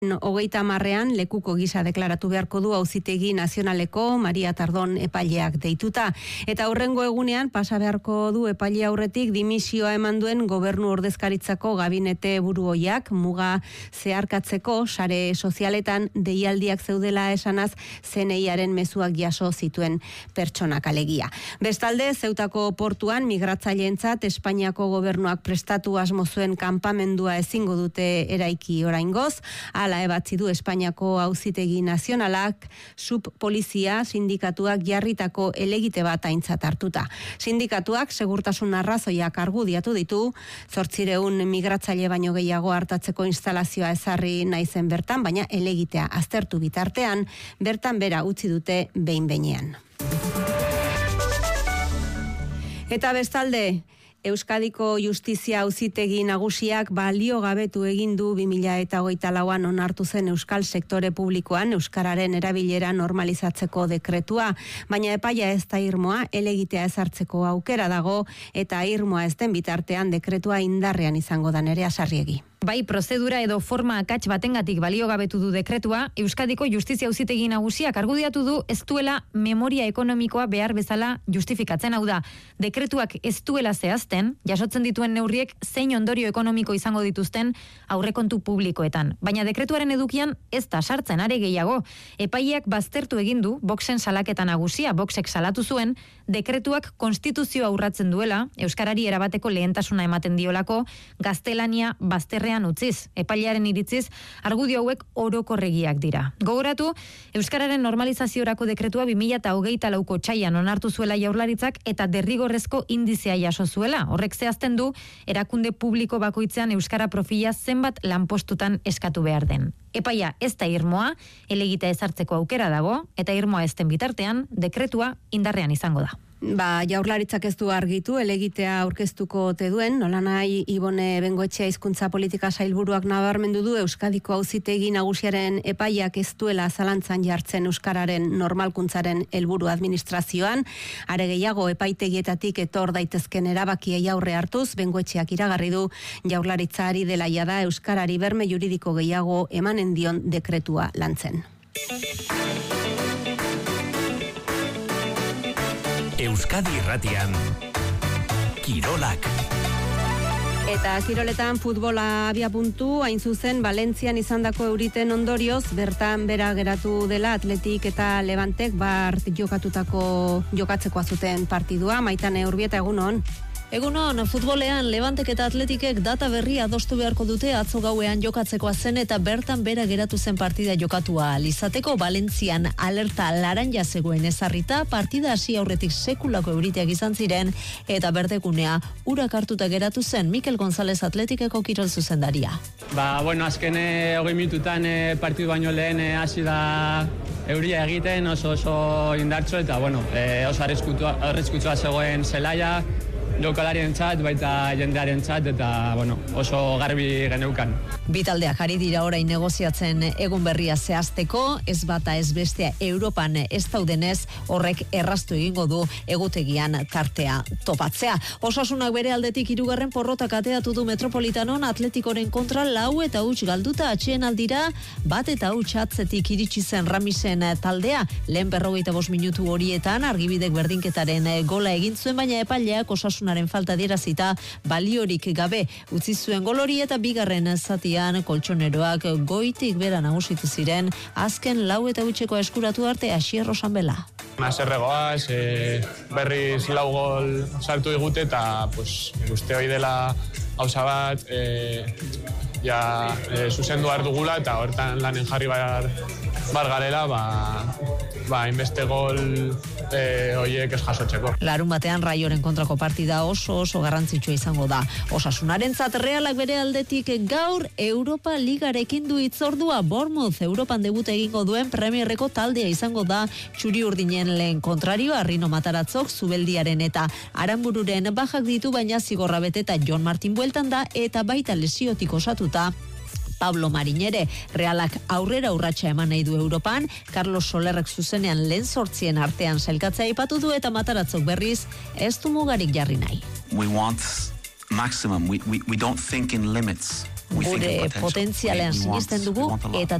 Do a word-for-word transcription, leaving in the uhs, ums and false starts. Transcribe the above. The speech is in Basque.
Hogeita marrean lekuko gisa deklaratu beharko du Auzitegi Nazionaleko Maria Tardon epaileak deituta. Eta hurrengo egunean pasa beharko du epaile aurretik dimisioa eman duen gobernu ordezkaritzako gabinete buruoiak muga zeharkatzeko sare sozialetan deialdiak zeudela esanaz zeneiaren mezuak jaso zituen pertsonak alegia. Bestalde, Zeutako portuan migratzaileentzat Espainiako gobernuak prestatu asmo zuen kanpamendua ezingo dute eraiki oraingoz. Hala ebatzi du Espainiako Auzitegi Nazionalak subpolizia sindikatuak jarritako elegite bat aintzat hartuta. Sindikatuak segurtasun arrazoiak argudiatu ditu, zortzireun migratzaile baino gehiago hartatzeko instalazioa ezarri naizen bertan, baina elegitea aztertu bitartean, bertan bera utzi dute behin-behinean. Eta bestalde, Euskadiko Justizia Auzitegi Nagusiak balio gabetu egin du bi mila hogeita lauan onartu zen euskal sektore publikoan euskararen erabilera normalizatzeko dekretua, baina epaia ez da irmoa, elegitea ezartzeko aukera dago eta irmoa ez den bitartean dekretua indarrean izango da Nerea Sarriegi. Bai, prozedura edo forma akats batengatik baliogabetu du dekretua, Euskadiko Justizia Auzitegi Nagusiak argudiatu du ez duela memoria ekonomikoa behar bezala justifikatzen. Hau da, dekretuak ez duela zehazten, jasotzen dituen neurriek zein ondorio ekonomiko izango dituzten aurrekontu publikoetan. Baina dekretuaren edukian ez da sartzen, are gehiago. Epaileak baztertu egin du Voxen salaketa nagusia, Voxek salatu zuen, dekretuak konstituzioa urratzen duela, euskarari erabateko lehentasuna ematen diolako, gaztelania bazterrean utziz. Epailearen iritziz, argudio hauek orokorregiak dira. Gogoratu, euskararen normalizaziorako dekretua bi mila hogeita lauko otsailean onartu zuela Jaurlaritzak eta derrigorrezko indizea jaso zuela. Horrek zehazten du, erakunde publiko bakoitzean euskara profila zenbat lanpostutan eskatu behar den. Epaia ez da irmoa, elegitea ezartzeko aukera dago, eta irmoa ez den bitartean, dekretua indarrean izango da. Ba, Jaurlaritzak ez du argitu, elegitea aurkeztuko ote duen, nolanahi Ibone Bengoetxea hizkuntza politika sailburuak nabarmendu du Euskadiko Auzitegi Nagusiaren epaiak ez duela zalantzan jartzen euskararen normalkuntzaren helburu administrazioan, are gehiago epaitegietatik etor daitezken erabakiei aurre hartuz, Bengoetxeak iragarri du Jaurlaritzari dela jada euskarari berme juridiko gehiago emanen dion dekretua lantzen. Euskadi Irratian Kirolak. Eta kiroletan futbola abiapuntu, hain zuzen Valentzian izandako euriten ondorioz, bertan bera geratu dela Atletik eta Levantek bart jokatutako jokatzeko azuten partidua. Maitane Urbieta, egunon. Egunon, futbolean Levantek eta Atletikek data berria adostu beharko dute atzo gauean jokatzekoa zen eta bertan bera geratu zen partida jokatua. Izateko Valentzian alerta laranja zegoen ezarrita, partida hasi aurretik sekulako euriteak izan ziren eta berdegunea urak hartuta geratu zen. Mikel González Atletikeko kirol zuzendaria. Ba, bueno, azken hogei minututan e, partidu baino lehen hasi e, da euria egiten oso oso indartxo eta bueno, e, oso arriskutsua zegoen zelaia, jokalarien txat, baita jendearen txat, eta bueno, oso garbi geneukan. Bitaldeak ari dira orain negoziatzen egun berria zehazteko, ez bata ez bestea Europan ez daudenez, horrek erraztu egingo du egutegian tartea topatzea. Osasunak bere aldetik hirugarren porrotak ateatu du Metropolitanon Atletikoren kontra lau eta huts galduta atxeen aldira, bat eta huts atzetik iritsi zen Ramisen taldea, lehen berrogeita bost minutu horietan argibidek berdinketaren gola egin zuen, baina epaileak osasuna falta dierazita baliorik gabe utzi zuen gol hori eta bigarren zatian koltsoneroak goitik bera nagusitu ziren, azken lau eta hutseko eskuratu arte Asier Rosanbela. Haserregoaz, e, berriz lau gol sartu digute eta pues, uste hoi dela hauza bat e, ja e, zuzendu behar dugula eta hortan lanen jarri bar, bar garela, ba, ba inbeste gol e, oiek ez jasotzeko. Larun batean Raioren kontrako partida oso oso garrantzitsua izango da. Osasunarentzat Realak bere aldetik gaur Europa Ligarekin du hitzordua. Bournemouth Europan debuta egingo duen Premierreko taldea izango da txuri urdinen lehen kontrarioa. Rino Mataratzok Zubeldiaren eta Aranbururen bajak ditu, baina zigorra bete eta Jon Martin bueltan da eta baita lesiotik osatuta Pablo Marinere. Realak aurrera urratsa eman nahi du Europan, Carlos Solerrek zuzenean lehen sortzien artean sailkatzea aipatu du eta Mataratzok berriz ez du mugarik jarri nahi. We want maximum. We, we, we don't think in limits. Gure potentzialean sinisten dugu eta